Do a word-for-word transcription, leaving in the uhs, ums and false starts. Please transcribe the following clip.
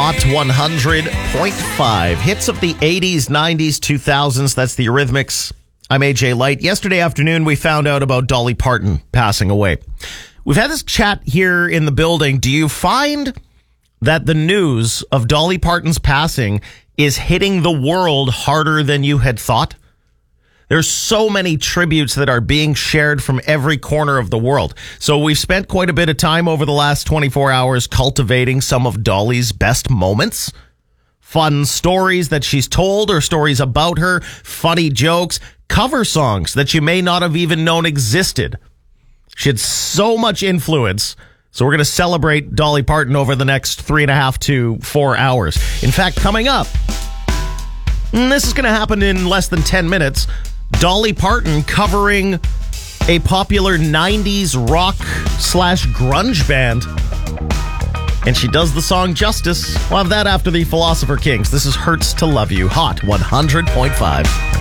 Hot one hundred point five. Hits of the eighties, nineties, two thousands. That's the Eurythmics. I'm A J Light. Yesterday afternoon, we found out about Dolly Parton passing away. We've had this chat here in the building. Do you find that the news of Dolly Parton's passing is hitting the world harder than you had thought? There's so many tributes that are being shared from every corner of the world. So we've spent quite a bit of time over the last twenty-four hours cultivating some of Dolly's best moments. Fun stories that she's told or stories about her, funny jokes, cover songs that you may not have even known existed. She had so much influence. So we're going to celebrate Dolly Parton over the next three and a half to four hours. In fact, coming up, and this is going to happen in less than ten minutes, Dolly Parton covering a popular nineties rock slash grunge band. And she does the song justice. We'll have that after the Philosopher Kings. This is Hurts to Love You. Hot one hundred point five.